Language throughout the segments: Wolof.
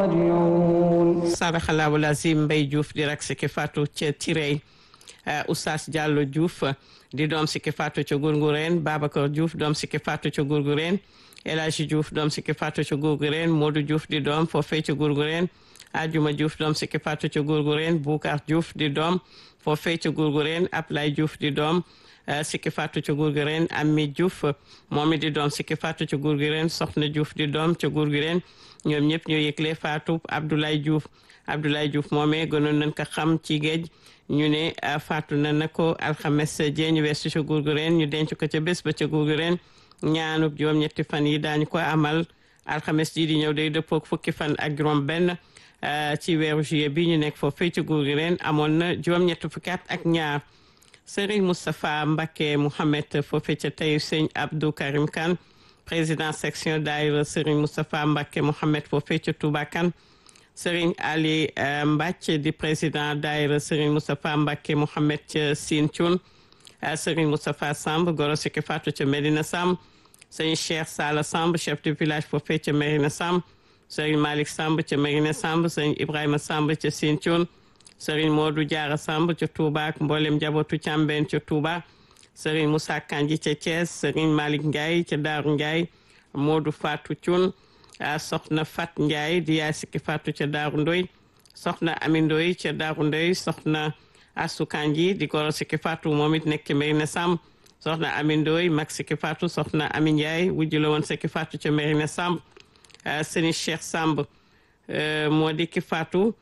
راجعون. sadaxalaahu lazim Mbay Diouf di rak Siki Fatou ca Tirey Oustaz Diallo Diouf di doom Siki Fatou ca Gourgourène Babacar Diouf doom Siki Fatou ca Gourgourène El Hadji Diouf doom Siki Fatou ca Gourgourène Modou Diouf di doom foofee ca Gourgourène Adjuma Diouf doom Siki Fatou ca Gourgourène Boukar Diouf di doom foofee ca Gourgourène Ablaye Diouf di doom Siki Fatou ca Gourgourène Ami Diouf moom it di doom Siki Fatou ca Gourgourène Soxna Diouf di doom ca Gourgourène ñoom ñëpp ñoo yëgle Fatou Abdoulaye Diouf moomee gënoon nañ ko xam ci géej ñu ne faatu na ko alxames jee ñu weesu ca Gourgourène ñu denc ko ca bés ba ca Gourgourène ñaanub juróom-ñetti fan yi daañu ko amal alxames ji di ñëw day dëppook fukki fan ak juróom benn ci weeru juillet bi ñu nekk foofee ca Gourgourène amoon na juróom-ñetti fukki at ak ñaar Serigne Moustapha Mbacké Mouhamed foofee ca tey Sëñ Abdou Karim Kane président section daayira Serigne Moustapha Mbacké Mouhamed foofee ca Touba Kane Serigne Ali Mbacke di président daayira Serigne Moustapha Mbacké Mouhamed ca Sine Thioune Serigne Moustapha Samb goro Siki Fatou ca Medina Samb Serigne Cheikh Sala Samb chef de village foofee ca Medina Samb Serigne Malick Samb ca Medina Samb Serigne Ibrahima Samb ca Sine Thioune Serigne Modou Diarra Samb ca Touba ak mboolem njabootu Càmbeen ca Touba Serigne Moussa Kandji ca Thiès Serigne Malick Ndiaye ca Daaru Ndiaye Modou Fatou Thioune soxna Fat Ndiaye di yaay Siki Fatou ca Daaru Ndoy soxna Ami Ndoy ca Daaru Ndoy soxna Assou Kandji di goro Siki Fatou moom it nekk Merina Samb soxna Ami Ndoy mag Siki Fatou soxna Ami Ndiaye wujju la woon Siki Fatou ca Merina Samb Serigne Cheikh Samb moo di ki Fatou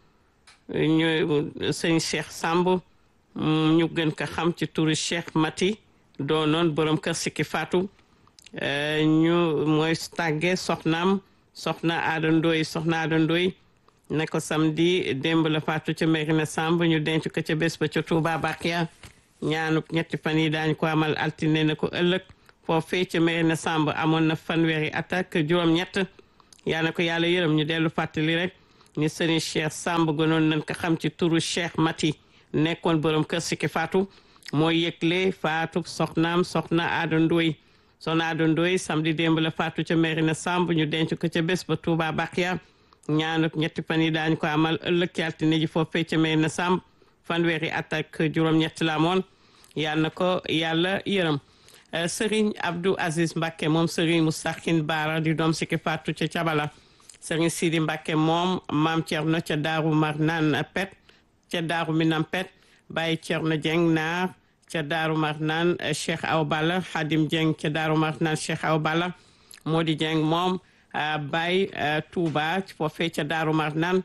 ñu Serigne Cheikh Samb ñu gën ko xam ci turu Cheikh Mati doonoon borom kër Siki Fatou ñu mooy tàgge soxna Aada Ndoy ne ko samedi démb la faatu ca Merina Samb ñu denc ko ca bés ba ca Touba Bakia ñaanub ñetti fan yi daañu ko amal altine na ko ëllëg foofee ca Merina Samb amoon na fanweeri at ak juróom-ñett yaa na ko yàlla yërëm ñu dellu fàttali rek ni Serigne Cheikh Samb gënoon nañ ko xam ci turu Cheikh Mati nekkoon borom kër Siki Fatou mooy yëgle faatu soxna Aada Ndoy soxna Aada Ndoy samedi démb la faatu ca Merina Samb ñu denc ko ca bés ba Touba Bakia ñaanuk ñetti fan yi daañu ko amal ëllëg ci altine ji foofee ca Merina Samb fanweeri at ak juróom-ñett la amoon yal na ko yàlla yërëm Serigne Abdou Aziz Mbacké moom Serigne Moustakhin Bara di doom Siki Fatou ca Cabala Serigne Sidi Mbacké moom Maam Thierno ca Daaru Marnaan Pet ca Daaru Minam Pet Baye Thierno Dieng Naar ca Daaru Marnaan Cheikh Aw Balla Khadim Dieng ca Daaru Marnaan Cheikh Aw Balla Modi Dieng moom Baye Touba foofee ca Daaru Marnaan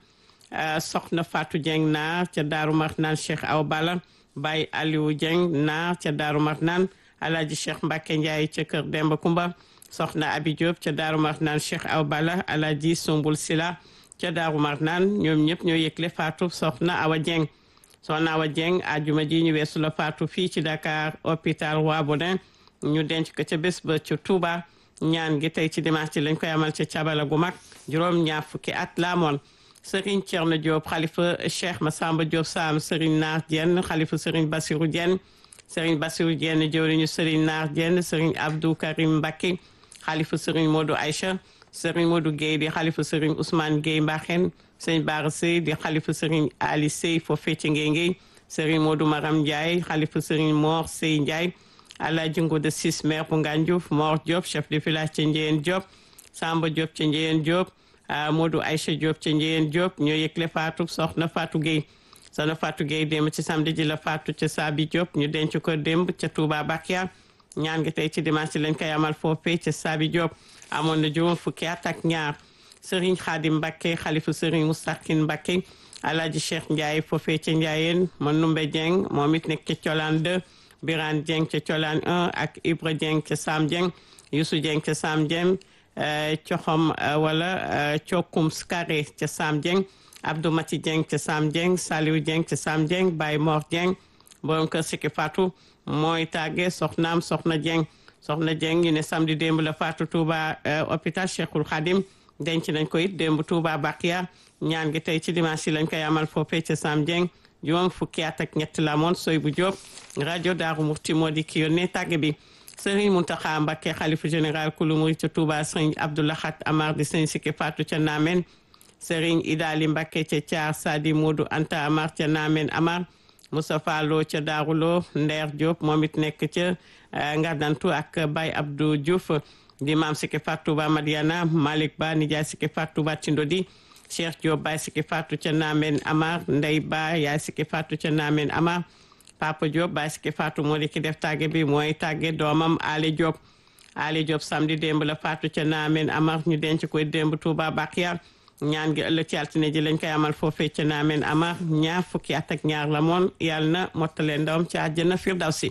soxna Fatou Dieng Naar ca Daaru Marnaan Cheikh Aw Balla Baye Aliou Dieng Naar ca Daaru Marnaan Alaaji Cheikh Mbacké Ndiaye ca Kër Demba Kumba soxna Abi Diop ca Daaru Marnaan Cheikh Aw Balla Alaaji Sumbul Sila ca Daaru Marnaan ñoom ñëpp ñoo yëgle Fatou soxna Awa Dieng soxna Awa Dieng àjjuma ji ñu weesu la faatu fii ci Dakar hôpital Roi Baudouin ñu denc ko ca bés ba ca Touba ñaan gi tey ci dimanche lañ koy amal ca Cabala gu mag juróom-ñaar fukki at la amoon Serigne Thierno Diop xalifa Cheikh Massamba Diop Sam Serigne Naar Diène xalifa Serigne Bassirou Diène Serigne Bassirou Diène jëwriñu Serigne Naar Diène Serigne Abdou Karim Mbacké xalifa Serigne Modou Aïcha Serigne Modou Gueye di xalifa Serigne Ousmane Gueye Mbaxen Serigne Bara Sey di xalifa Serigne Ali Sey foofee ci Ngéngéy Serigne Modou Maram Ndiaye xalifa Serigne Mor Sey Ndiaye Alaaji Ngouda Ciss maire bu Ngandiouf Mor Diop chef de village ca Ndiéyène Diop Samba Diop ca Ndiéyène Diop Modou Aïcha Diop ca Ndiéyène Diop ñoo yëgle faatu soxna Fatou Gueye soxna Fatou Gueye démb ci samedi ji la faatu ca Sabi Diop ñu denc ko démb ca Touba Bakia ñaan gi tey ci dimanche lañ koy amal foofee ca Sabi Diop amoon na juróom fukki at ak ñaar Serigne Khadim Mbacké xalifa Serigne Moustakhin Mbacké Alaaji Cheikh Ndiaye foofee ca Ndiayène Manumbe Dieng moom it nekk ca Colaan 2 Birane Dieng ca Colaan 1 ak Ibra Dieng ca Sam Dieng Youssou Dieng ca Sam Dieng Coxom wala Cokum Skare ca Sam Dieng Abdou Mati Dieng ca Sam Dieng Saliou Dieng ca Sam Dieng Baye Mor Dieng borom kër Siki Fatou mooy tàgge soxnaam soxna Dieng ñu ne samedi démb la faatu Touba hôpital Cheikhul Khadim denc nañ ko it démb Touba Bakia ñaan gi tey ci dimanche lañ koy amal foofee ca Sam Dieng juróom fukki at ak ñett la moon soy bu Diop rajo Daaru Mufti moo di ki yónnee tàgge bi Serigne Mountakha Mbacké xalifa général kulu murid ca Touba Serigne Abdou Lahad Amar di Serigne Siki Fatou ca Namen Serigne Idali Mbacké ca Thiar Sadi Modou Anta Amar ca Namen Amar Moustapha Lo ca Darou Lo Nder Diop moom it nekk ca Ngadantu ak Baye Abdou Diouf di maam Siki Fatou Ba Madiana Malick Ba nijaay Siki Fatou Ba Tindodi Cheikh Diop Baye Siki Fatou ca Namen Amar Ndey Ba yaay Siki Fatou ca Namen Amar Papa Diop Baye Siki Fatou moo di ki def tàgge bi mooy tàgge doomam Ali Diop samedi démb la Fatou ca Namen Amar ñu denc koy démb Touba Bakhia ñaan gi ëllëg ci altine ji lañ koy amal foofee ca Namen Amar ñaar fukki at ak ñaar la moon yàlla na mottale ndawam ci àjjana firdawsi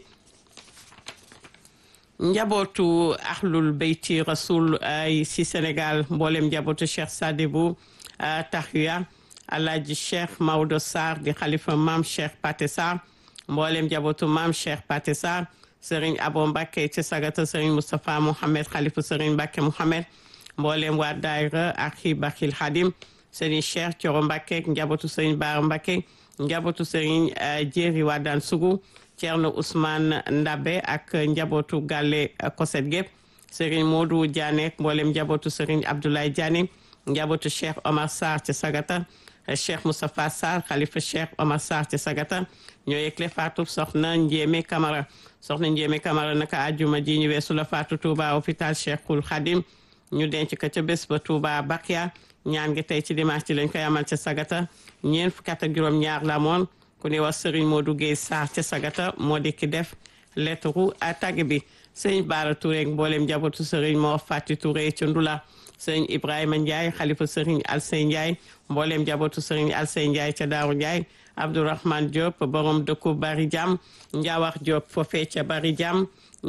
njabootu ahlul beyti rasul ay si Sénégal mboolem njabootu Cheikh Sadibou Tahiya Alhaji Cheikh Maodo Sarr di xalifa maam Cheikh Paté Sarr mboolem njabootu maam Cheikh Paté Sarr Serigne Abo Mbacké ci Sagata Serigne Moustapha Mohamed xalifa Serigne Mbacké Mohamed mboolem waa daayira ak Xibaxil Xadim Serigne Cheikh Thioro Mbacké njabootu Serigne Bara Mbacké njabootu Serigne Jéeri Wadane Sougou Thierno Ousmane Ndabe ak njabootu Galle Koset Gueye Serigne Modou Diané mboolem njabootu Serigne Abdoulaye Diané njabootu Cheikh Omar Sarr ci Sagata Cheikh Moustapha Sarr xalifa Cheikh Omar Sarr ci Sagata ñoo yëgle faatu soxna Ndiémé Camara naka àjjuma ji ñu weesu la faatu Touba hôpital Cheikhul Khadim ñu denc ko ca bés ba Touba Bakhia ñaan gi tey ci dimanche ci lañ koy amal ca Sagata ñeent fukki at ak juróom-ñaar la moon ku ne wax Serigne Modou Gueye Sarr ca Sagata moo di ki def lettre tàgge bi Serigne Bara Touré ak mboolem njabootu Serigne Mor Fati Touré ca Ndula Serigne Ibrahima Ndiaye xalifa Serigne Alsey Ndiaye mboolem njabootu Serigne Alsey Ndiaye ca Daaru Ndiaye Abdourahmane Diop borom dëkku Bari Jam Njaawax Diop foofee ca Bari Jam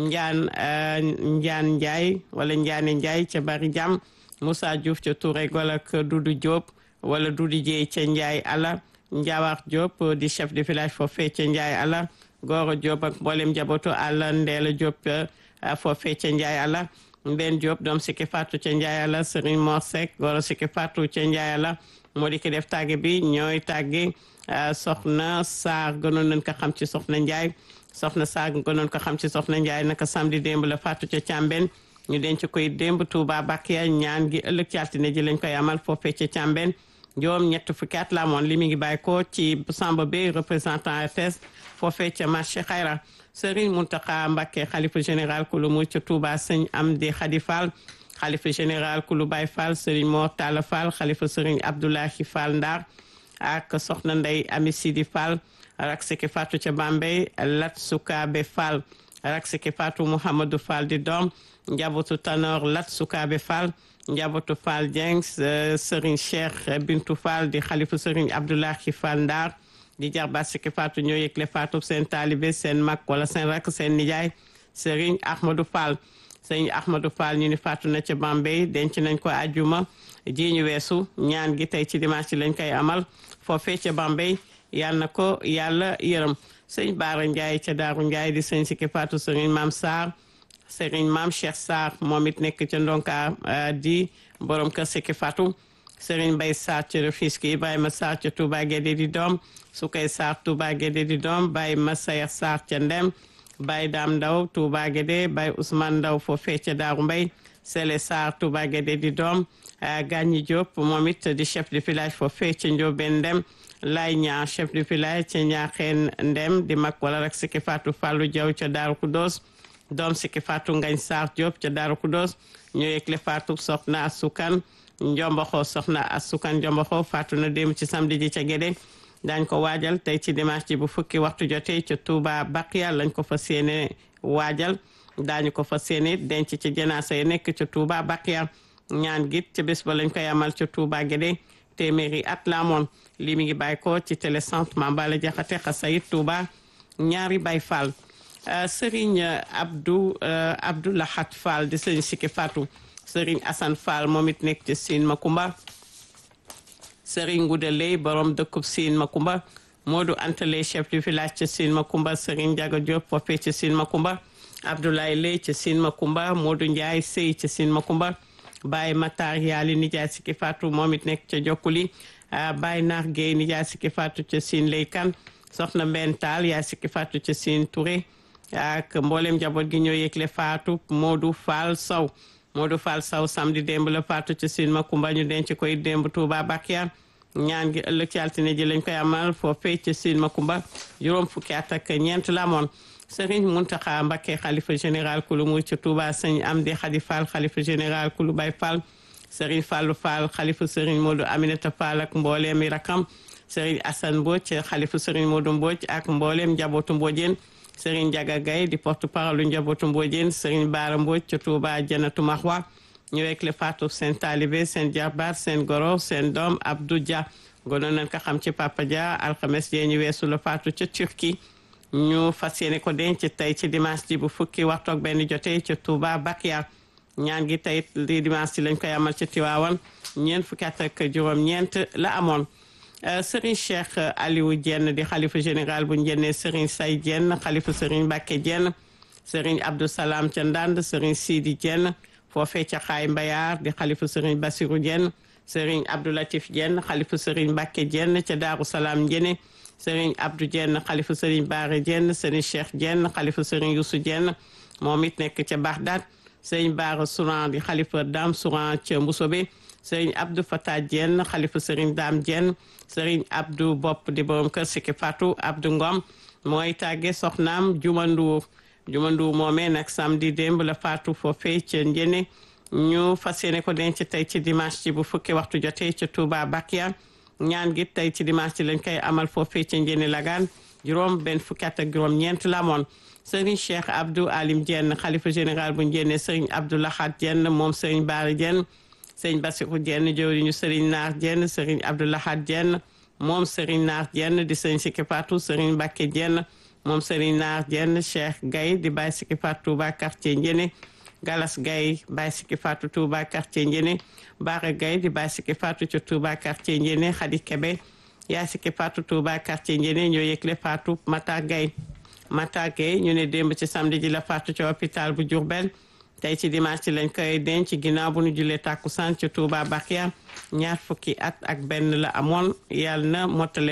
Njaan Ndiaye wala Njaane Ndiaye ca Bari Jam Moussa Diouf ca Touré Gol ak Doudou Diop wala Doudou Dieye ca Ndiaye Ala Njaawax Diop di chef de village foofee ca Ndiaye Ala Goro Diop ak mboolem njabootu Ala Ndeela Diop foofee ca Ndiaye Ala Mben Diop doom Siki Fatou ca Ndiaye Ala Serigne Mor Seck Goro Siki Fatou ca Ndiaye Ala moo di ki def tàgge bi ñooy tàgge soxna Sarr gënoon nañ ko xam ci soxna Ndiaye soxna Sarr gënoon ko xam ci soxna Ndiaye naka samedi démb la faatu ca Càmben ñu denc koy démb Touba Bakhia ñaan gi ëllëg ci altine ji lañ koy amal foofee ca Càmben juróom ñett fukki at la amoon li mi ngi bàyyi ko ci Samba Bey représentant RTS foofee ca marché Xayra Serigne Mountakha Mbacké xalifa général kulu mu ca Touba Sëñ Amdi Khady Fall xalifa général kulu Baye Fall Serigne Mor Talla Fall xalifa Serigne Abdoulahi Fall Ndar ak soxna Ndey Ami Sidi Fall rak Siki Fatou ca Bambey Lat Sukabe Fall rak Siki Fatou Mouhamadou Fall di doom njabootu Tanor Lat Sukabe Fall njabootu Fall Dieng Serigne Cheikh Bintou Fall di xalifa Serigne Abdoulahi Fall Ndar di jarbaat Siki Fatou ñoo yëgle Fatou seen taalibe seen mag wala seen rak seen nijaay Serigne Ahmadou Fall Serigne Ahmadou Fall ñu ni faatu na ca Bambey denc nañ ko àjjuma ji ñu weesu ñaan gi tey ci dimanche lañ koy amal foofee ca Bambey yal na ko yàlla yërëm Serigne Bara Ndiaye ca Daaru Ndiaye di Serigne Siki Fatou Serigne Mame Sarr Serigne Mame Cheikh Sarr moom it nekk ca Ndonka di borom kër Siki Fatou Serigne Mbaye Sarr ca Rufisque Ibrahima Sarr ca Touba Guédé di doom Sukay Sarr Touba Guédé di doom Baye Massayer Sarr ca Ndem Baye Dam Ndaw Touba Guédé Baye Ousmane Ndaw foofee ca Daaru Mbay Sele Sarr Touba Guédé di doom Gagni Diop moom it di chef de village foofee ca Ndiobène Ndem Lay Ñaa chef de village ca Ñaaxeen Ndem di mag wala rek Siki Fatou Fallou Diaw ca Daaru Kudos doom Siki Fatou Ngagne Sarr Diop ca Daaru Kudos ñu yëgle Fatou soxna Asukan Njomboxo soxna Asukan Njomboxo faatu na dem ci samedi ji ca Guédé dañ ko waajal tey ci dimanche ji bu fukki waxtu jotee ca Touba Bakhia lañ ko fas yéene waajal daañu ko fas yéene denc ci janaasa yi nekk ca Touba Bakhia ñaan git ca bés ba lañ koy amal ca Touba Guédé téeméeri at la amoon lii mi ngi bàyyi ko ci télécentre Mambala Jaxate Xasayit Touba ñaari Baye Fall Serigne Abdou Lahat Fall di Serigne Siki Fatou Serigne Assane Fall moom it nekk ci Sine Makumba Serigne Ngouda Ley borom dëkkub Sine Makumba Modou Antale chef du village ca Sine Makumba Serigne Diaga Diop foofee ca Sine Makumba Abdoulaye Ley ca Sine Makumba Modou Ndiaye Sey ca Sine Makumba Baye Matar Yaali nijaay Siki Fatou moom it nekk ca Jokkuli Baye Nar Gueye nijaay Siki Fatou ca Sine Leykan soxna Mbenn Tall yaay Siki Fatou ca Sine Touré ak mboolem njaboot gi ñoo yëgle Fatou Modou Fall Sow Modou Fall Saw samedi démb la faatu ci Sine Makumba ñu denc koy démb Touba Bakia ñaan gi ëllëg ci altine ji lañ koy amal foofee ci Sine Makumba juróom fukki at ak ñeent la amoon Serigne Mountakha Mbacké xalifa général kulu murid ci Touba Serigne Amdi Khady Fall xalifa général kulu Baye Fall Serigne Fallou Fall xalifa Serigne Modou Aminata Fall ak mbooleem i rakam Serigne Assane Mbodj xalifa Serigne Modou Mbodj ak mbooleem njabootu Mbodjeen Serigne Ndiaga Gaye di porte-parole njabootu Mbodjeen Serigne Bara Mbodj ci Touba Janatu Mahwa ñu wekk le faatu seen taalibe seen jarbaat seen goro seen doom Abdou Dia gonoon nañ ko xam ci Papa Dia alxames jee ñu weesu la faatu ca Turquie ñu fas yéene ko denc tey ci dimanche ji bu fukki waxtu ak benn jotee ca Touba Bakia ñaan gi tey di dimanche ci lañ koy amal ci Tiwaawan ñeent fukki at ak juróom-ñeent la amoon Serigne Cheikh Aliou Diène di xalifa général bu njenne Serigne Say Diène xalifa Serigne Mbacké Diène Serigne Abdou Salam ca Ndande Serigne Sidi Diène foofee ca Xaay Mbayar di xalifa Serigne Bassirou Diène Serigne Abdou Latif Diène xalifa Serigne Mbacké Diène ca Daaru Salaam Njene Serigne Abdou Diène xalifa Serigne Bare Diène Serigne Cheikh Diène xalifa Serigne Youssou Diène moom it nekk ca Bagdad Serigne Bara Souran di xalifa Dame Souran ca Mboussobé Serigne Abdou Fatah Diène xalifa Serigne Dame Diène Serigne Abdou Bopp di borom kër Siki Fatou Abdou Ngom mooy tàgge soxnaam Jumandu moomee nag samedi démb la faatu foofee ca Njene ñu fas yéene ko denc tey ci dimanche ci bu fukki waxtu jotee ca Touba Bakia ñaan gi tey ci dimanche ci lañ koy amal foofee ca Njene Lagan juróom benn fukki at ak juróom-ñeent la amoon Serigne Cheikh Abdou Alim Diène xalifa général bu Njene Serigne Abdou Lahad Diène moom Serigne Bara Diène Serigne Bassirou Diène jëwriñu Serigne Naar Diène Serigne Abdou Lahad Diène moom Serigne Naar Diène di Serigne Siki Fatou Serigne Mbacké Diène moom Serigne Naar Diène Cheikh Gaye di Baye Siki Fatou Touba quartier Njene Galas Gaye Baye Siki Fatou Touba quartier Njene Bara Gaye di Baye Siki Fatou ci Touba quartier Njene Khady Kébé Yaay Siki Fatou Touba quartier Njene ñoo yëgle Fatou Mata Gaye ñu ne démb ci samedi ji la faatu ci hôpital bu Diourbel tey ci dimanche ci lañ koy denc ginnaaw bu ñu julee tàkkusaan ci Touba Bakia ñaar fukki at ak benn la amoon yàlla na mottale